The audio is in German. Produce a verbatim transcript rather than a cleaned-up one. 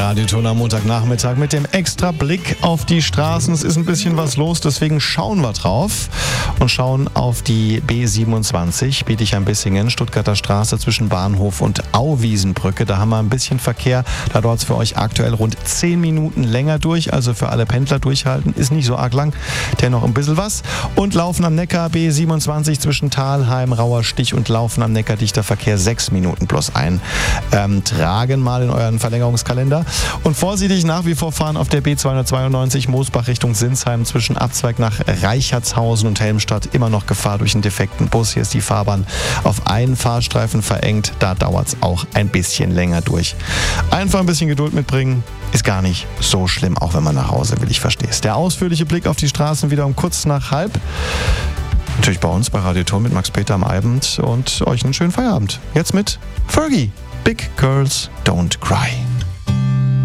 Radioton am Montagnachmittag mit dem extra Blick auf die Straßen. Es ist ein bisschen was los, deswegen schauen wir drauf und schauen auf die B siebenundzwanzig, Bietigheim-Bissingen, Stuttgarter Straße zwischen Bahnhof und Auwiesenbrücke. Da haben wir ein bisschen Verkehr. Da dauert es für euch aktuell rund zehn Minuten länger durch. Also für alle Pendler durchhalten. Ist nicht so arg lang, dennoch ein bisschen was. Und Laufen am Neckar, B siebenundzwanzig zwischen Thalheim, Rauerstich und Laufen am Neckar, dichter Verkehr, sechs Minuten plus ein. Ähm, tragen mal in euren Verlängerungskalender. Und vorsichtig nach wie vor fahren auf der B zweihundertzweiundneunzig Moosbach Richtung Sinsheim zwischen Abzweig nach Reichertshausen und Helmstadt. Immer noch Gefahr durch einen defekten Bus. Hier ist die Fahrbahn auf einen Fahrstreifen verengt. Da dauert es auch ein bisschen länger durch. Einfach ein bisschen Geduld mitbringen. Ist gar nicht so schlimm, auch wenn man nach Hause will. Ich verstehe es. Der ausführliche Blick auf die Straßen wieder um kurz nach halb. Natürlich bei uns bei Radioton mit Max Peter am Abend und euch einen schönen Feierabend. Jetzt mit Fergie. Big Girls Don't Cry.